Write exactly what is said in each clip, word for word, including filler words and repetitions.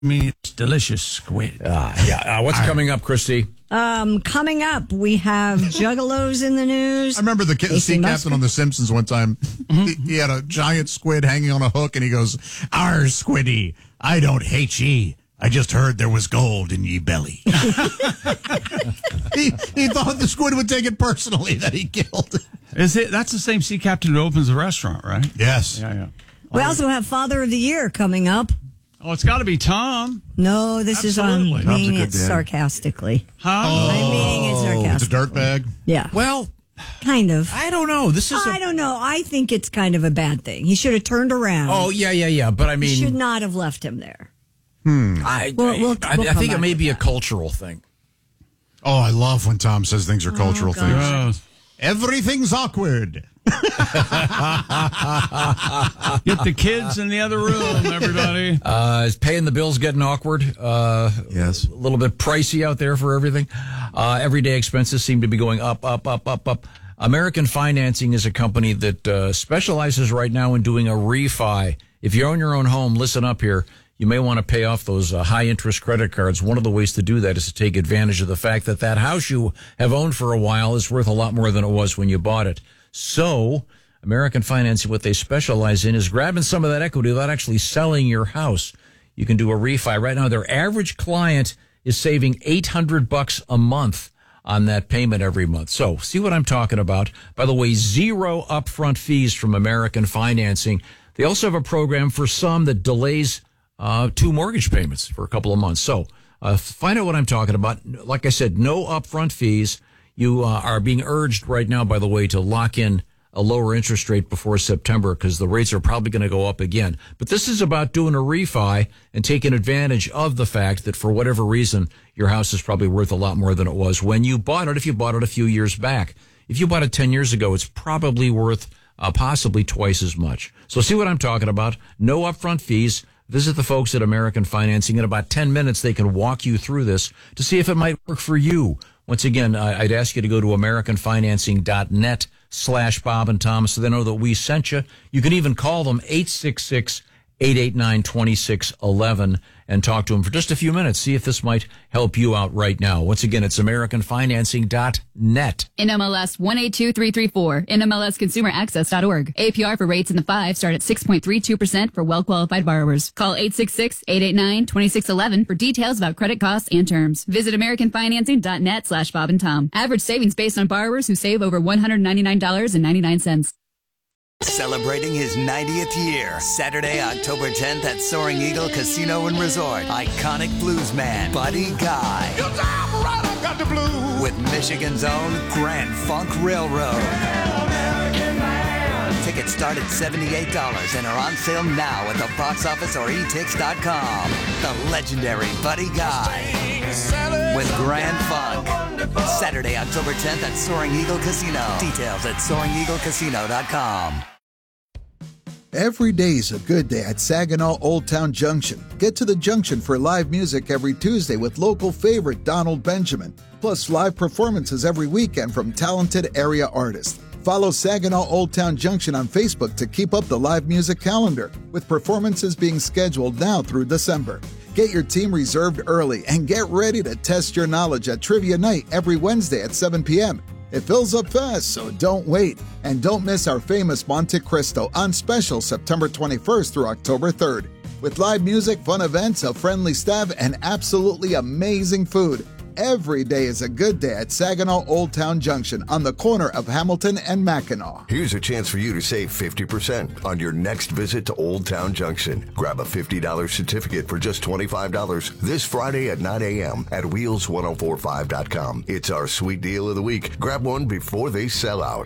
means delicious squid. Uh, yeah. Uh, what's I, coming up, Christy? Um, coming up, we have juggalos in the news. I remember the ca- sea captain on The Simpsons one time. Mm-hmm. He, he had a giant squid hanging on a hook, and he goes, "Arr, Squiddy, I don't hate ye. I just heard there was gold in ye belly." he, he thought the squid would take it personally that he killed. Is it? That's the same sea captain who opens the restaurant, right? Yes. Yeah, yeah. We also have Father of the Year coming up. Oh, it's got to be Tom. No, this Absolutely. is on meaning it sarcastically. Huh? Oh, I'm meaning it sarcastically. It's a dirtbag? Yeah. Well, kind of. I don't know. This is. I a... don't know. I think it's kind of a bad thing. He should have turned around. Oh, yeah, yeah, yeah. But I mean. He should not have left him there. Hmm. I, We'll- we'll- I, we'll I think come it may back be with a that. cultural thing. Oh, I love when Tom says things are cultural God. things. Gross. Everything's awkward. Get the kids in the other room, everybody. Uh, is paying the bills getting awkward? Uh, Yes. A little bit pricey out there for everything. Uh, everyday expenses seem to be going up, up, up, up, up. American Financing is a company that uh, specializes right now in doing a refi. If you own your own home, listen up here. You may want to pay off those uh, high-interest credit cards. One of the ways to do that is to take advantage of the fact that that house you have owned for a while is worth a lot more than it was when you bought it. So, American Financing, what they specialize in is grabbing some of that equity without actually selling your house. You can do a refi. Right now, their average client is saving eight hundred bucks a month on that payment every month. So, see what I'm talking about? By the way, zero upfront fees from American Financing. They also have a program for some that delays uh, two mortgage payments for a couple of months. So, uh, find out what I'm talking about. Like I said, no upfront fees. You uh, are being urged right now, by the way, to lock in a lower interest rate before September because the rates are probably going to go up again. But this is about doing a refi and taking advantage of the fact that for whatever reason, your house is probably worth a lot more than it was when you bought it, if you bought it a few years back. If you bought it ten years ago, it's probably worth uh, possibly twice as much. So see what I'm talking about? No upfront fees. Visit the folks at American Financing. In about ten minutes, they can walk you through this to see if it might work for you. Once again, I'd ask you to go to americanfinancing.net slash Bob and Tom so they know that we sent you. You can even call them eight six six, eight eight nine, two six one one and talk to them for just a few minutes. See if this might help you out right now. Once again, it's americanfinancing dot net. N M L S one eight two three three four, N M L S consumer access dot org. A P R for rates in the five start at six point three two percent for well-qualified borrowers. Call eight six six, eight eight nine, two six one one for details about credit costs and terms. Visit americanfinancing.net slash Bob and Tom. Average savings based on borrowers who save over one hundred ninety-nine dollars and ninety-nine cents. Celebrating his ninetieth year, Saturday, October tenth at Soaring Eagle Casino and Resort. Iconic bluesman Buddy Guy. Your time right, I got the blues. With Michigan's own Grand Funk Railroad. Tickets start at seventy-eight dollars and are on sale now at the box office or e tix dot com. The legendary Buddy Guy with Grand Funk. Saturday, October tenth at Soaring Eagle Casino. Details at soaring eagle casino dot com. Every day's a good day at Saginaw Old Town Junction. Get to the Junction for live music every Tuesday with local favorite Donald Benjamin, plus live performances every weekend from talented area artists. Follow Saginaw Old Town Junction on Facebook to keep up the live music calendar, with performances being scheduled now through December. Get your team reserved early and get ready to test your knowledge at Trivia Night every Wednesday at seven p.m. It fills up fast, so don't wait. And don't miss our famous Monte Cristo on special September twenty-first through October third. With live music, fun events, a friendly staff, and absolutely amazing food. Every day is a good day at Saginaw Old Town Junction on the corner of Hamilton and Mackinac. Here's a chance for you to save fifty percent on your next visit to Old Town Junction. Grab a fifty dollars certificate for just twenty-five dollars this Friday at nine a.m. at wheels ten forty-five dot com. It's our sweet deal of the week. Grab one before they sell out.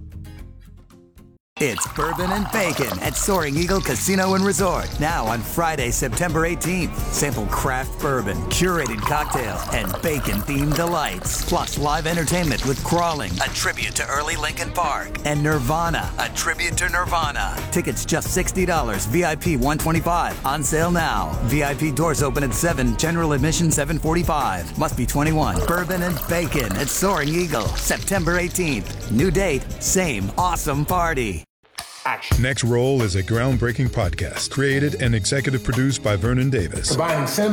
It's Bourbon and Bacon at Soaring Eagle Casino and Resort. Now on Friday, September eighteenth. Sample craft bourbon, curated cocktails, and bacon-themed delights. Plus live entertainment with Crawling, a tribute to early Lincoln Park, and Nirvana, a tribute to Nirvana. Tickets just sixty dollars, V I P one hundred twenty-five dollars. On sale now. V I P doors open at seven, general admission seven forty-five. Must be twenty-one. Bourbon and Bacon at Soaring Eagle, September eighteenth. New date, same awesome party. action. Next Roll is a groundbreaking podcast created and executive produced by Vernon Davis. Combining